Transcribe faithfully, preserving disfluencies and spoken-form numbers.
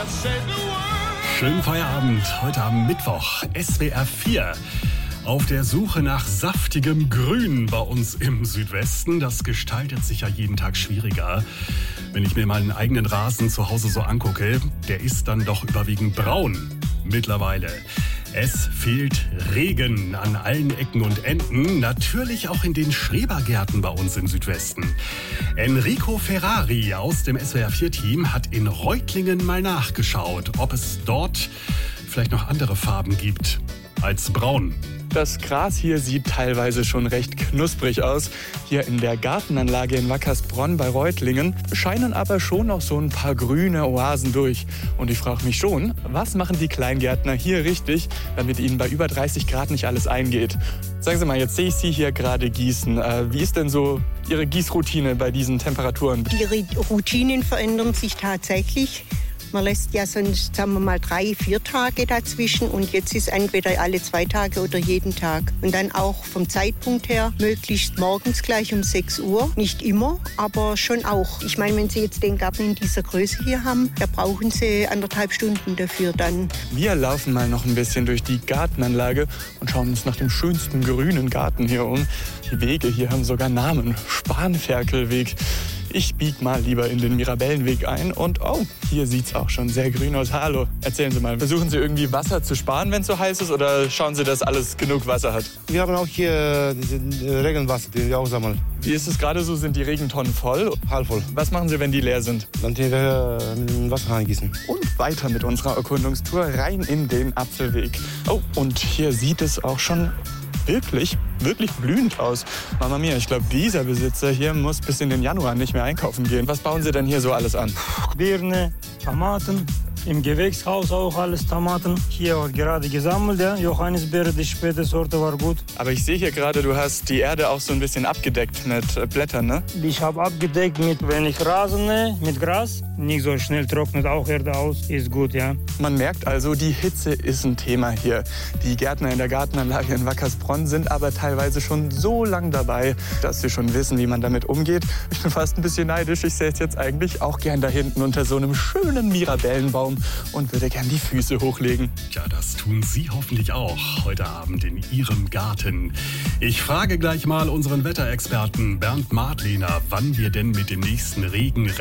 Schönen Feierabend, heute am Mittwoch, S W R vier. Auf der Suche nach saftigem Grün bei uns im Südwesten. Das gestaltet sich ja jeden Tag schwieriger. Wenn ich mir meinen eigenen Rasen zu Hause so angucke, der ist dann doch überwiegend braun mittlerweile. Es fehlt Regen an allen Ecken und Enden, natürlich auch in den Schrebergärten bei uns im Südwesten. Enrico Ferrari aus dem S W R vier Team hat in Reutlingen mal nachgeschaut, ob es dort vielleicht noch andere Farben gibt als braun. Das Gras hier sieht teilweise schon recht knusprig aus. Hier in der Gartenanlage in Wackersbronn bei Reutlingen scheinen aber schon noch so ein paar grüne Oasen durch. Und ich frage mich schon, was machen die Kleingärtner hier richtig, damit ihnen bei über dreißig Grad nicht alles eingeht? Sagen Sie mal, jetzt sehe ich Sie hier gerade gießen. Wie ist denn so Ihre Gießroutine bei diesen Temperaturen? Die Routinen verändern sich tatsächlich. Man lässt ja sonst, sagen wir mal, drei, vier Tage dazwischen und jetzt ist entweder alle zwei Tage oder jeden Tag. Und dann auch vom Zeitpunkt her möglichst morgens gleich um sechs Uhr. Nicht immer, aber schon auch. Ich meine, wenn Sie jetzt den Garten in dieser Größe hier haben, da brauchen Sie anderthalb Stunden dafür dann. Wir laufen mal noch ein bisschen durch die Gartenanlage und schauen uns nach dem schönsten grünen Garten hier um. Die Wege hier haben sogar Namen. Spanferkelweg. Ich bieg mal lieber in den Mirabellenweg ein und oh, hier sieht's auch schon sehr grün aus. Hallo, erzählen Sie mal, versuchen Sie irgendwie Wasser zu sparen, wenn es so heiß ist, oder schauen Sie, dass alles genug Wasser hat? Wir haben auch hier diesen Regenwasser, den wir auch sammeln. Wie ist es gerade so? Sind die Regentonnen voll? Halb voll. Was machen Sie, wenn die leer sind? Dann können wir äh, Wasser reingießen. Und weiter mit unserer Erkundungstour rein in den Apfelweg. Oh, und hier sieht es auch schon wirklich, wirklich blühend aus. Mama mia, ich glaube, dieser Besitzer hier muss bis in den Januar nicht mehr einkaufen gehen. Was bauen Sie denn hier so alles an? Birne, Tomaten, im Gewächshaus auch alles Tomaten. Hier wird gerade gesammelt, ja. Johannisbeere, die späte Sorte war gut. Aber ich sehe hier gerade, du hast die Erde auch so ein bisschen abgedeckt mit äh, Blättern, ne? Ich habe abgedeckt mit wenig Rasen, ne? Mit Gras. Nicht so schnell trocknet auch Erde aus. Ist gut, ja. Man merkt also, die Hitze ist ein Thema hier. Die Gärtner in der Gartenanlage in Wackersbronn sind aber teilweise schon so lang dabei, dass sie schon wissen, wie man damit umgeht. Ich bin fast ein bisschen neidisch. Ich säße jetzt eigentlich auch gern da hinten unter so einem schönen Mirabellenbaum und würde gern die Füße hochlegen. Tja, das tun Sie hoffentlich auch heute Abend in Ihrem Garten. Ich frage gleich mal unseren Wetterexperten Bernd Martlehner, wann wir denn mit dem nächsten Regen